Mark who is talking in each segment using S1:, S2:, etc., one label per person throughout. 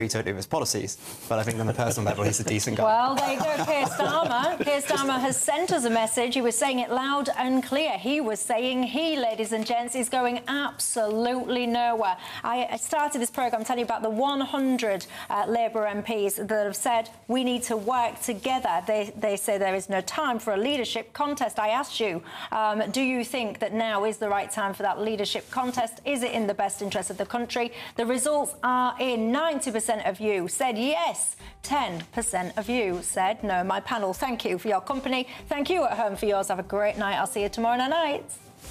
S1: of his policies, but I think on a personal level he's a decent guy.
S2: Well, there you go, Keir Starmer. Keir Starmer has sent us a message. He was saying it loud and clear. He was saying he, ladies and gents, is going absolutely nowhere. I started this programme telling you about the 100 Labour MPs that have said we need to work together. They say there is no time for a leadership contest. I asked you, do you think that now is the right time for that leadership contest? Is it in the best interest of the country? The results are in. 90% of you said yes. 10% of you said no. My panel, thank you for your company. Thank you at home for yours. Have a great night. I'll see you tomorrow night.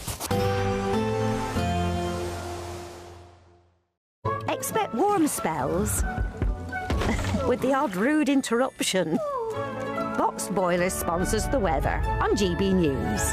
S3: Expect warm spells with the odd rude interruption. Box Boilers sponsors the weather on GB News.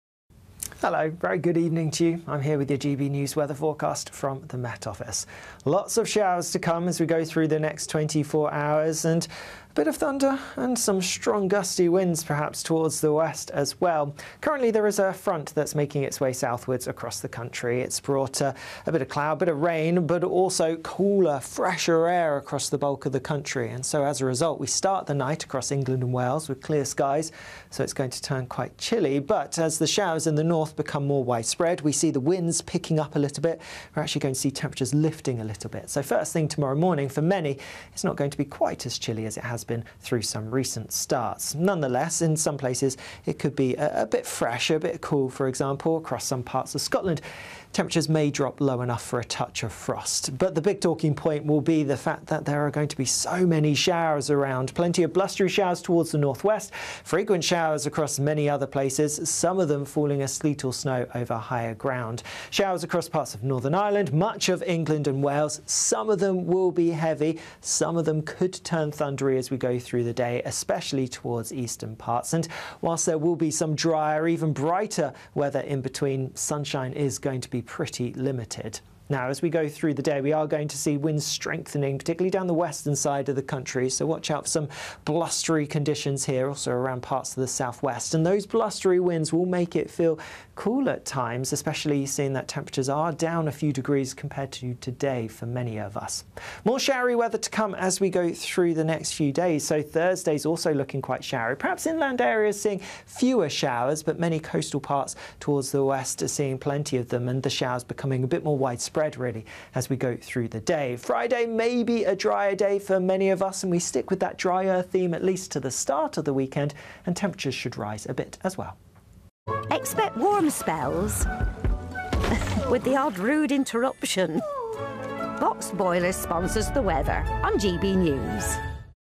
S4: Hello, very good evening to you. I'm here with your GB News weather forecast from the Met Office. Lots of showers to come as we go through the next 24 hours and a bit of thunder and some strong gusty winds perhaps towards the west as well. Currently there is a front that's making its way southwards across the country. It's brought a bit of cloud, a bit of rain, but also cooler, fresher air across the bulk of the country. And so as a result, we start the night across England and Wales with clear skies, so it's going to turn quite chilly. But as the showers in the north become more widespread, we see the winds picking up a little bit. We're actually going to see temperatures lifting a little bit. So first thing tomorrow morning, for many, it's not going to be quite as chilly as it has been through some recent starts. Nonetheless, in some places, it could be a bit fresh, a bit cool, for example, across some parts of Scotland. Temperatures may drop low enough for a touch of frost. But the big talking point will be the fact that there are going to be so many showers around. Plenty of blustery showers towards the northwest, frequent showers across many other places, some of them falling as sleet or snow over higher ground. Showers across parts of Northern Ireland, much of England and Wales. Some of them will be heavy. Some of them could turn thundery as we go through the day, especially towards eastern parts. And whilst there will be some drier, even brighter weather in between, sunshine is going to be pretty limited. Now, as we go through the day, we are going to see winds strengthening, particularly down the western side of the country. So watch out for some blustery conditions here, also around parts of the southwest. And those blustery winds will make it feel cool at times, especially seeing that temperatures are down a few degrees compared to today for many of us. More showery weather to come as we go through the next few days. So Thursday's also looking quite showery. Perhaps inland areas seeing fewer showers, but many coastal parts towards the west are seeing plenty of them, and the showers becoming a bit more widespread really as we go through the day. Friday may be a drier day for many of us, and we stick with that drier theme at least to the start of the weekend, and temperatures should rise a bit as well.
S3: Expect warm spells with the odd rude interruption. Box Boilers sponsors the weather on GB News.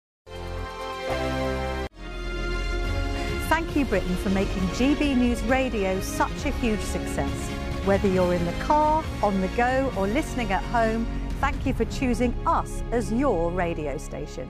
S5: Thank you, Britain, for making GB News Radio such a huge success. Whether you're in the car, on the go, or listening at home, thank you for choosing us as your radio station.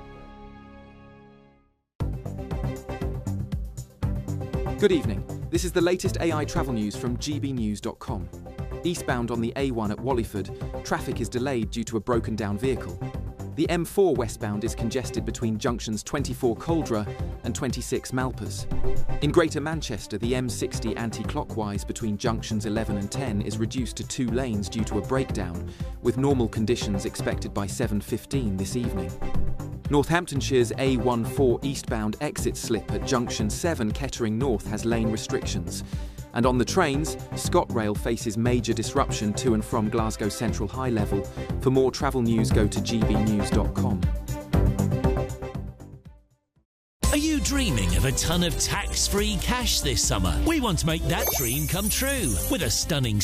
S6: Good evening. This is the latest AI travel news from gbnews.com. Eastbound on the A1 at Wallyford, traffic is delayed due to a broken down vehicle. The M4 westbound is congested between junctions 24 Coldra and 26 Malpas. In Greater Manchester, the M60 anti-clockwise between junctions 11 and 10 is reduced to 2 lanes due to a breakdown, with normal conditions expected by 7:15 this evening. Northamptonshire's A14 eastbound exit slip at junction 7 Kettering North has lane restrictions. And on the trains, ScotRail faces major disruption to and from Glasgow Central High Level. For more travel news, go to gbnews.com.
S7: Are you dreaming of a ton of tax-free cash this summer? We want to make that dream come true with a stunning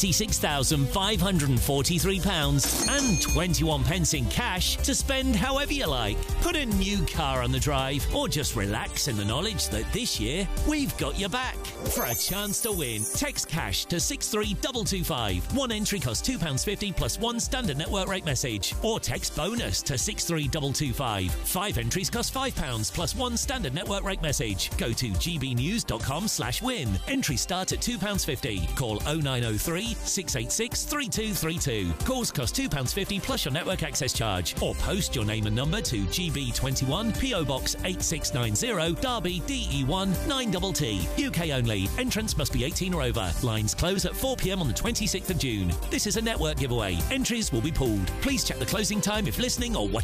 S7: £76,543 and 21 pence in cash to spend however you like. Put a new car on the drive or just relax in the knowledge that this year we've got your back. For a chance to win, text cash to 63225. One entry costs £2.50 plus one standard network rate message. Or text bonus to 63225. 5 entries cost £5 plus one standard network rate message. Go to gbnews.com/win. Entries start at £2.50. Call 0903 686 3232. Calls cost £2.50 plus your network access charge. Or post your name and number to GB21 PO Box 8690 Derby DE1 9TT. UK only. Entrants must be 18 or over. Lines close at 4 p.m. on the 26th of June. This is a network giveaway. Entries will be pulled. Please check the closing time if listening or watching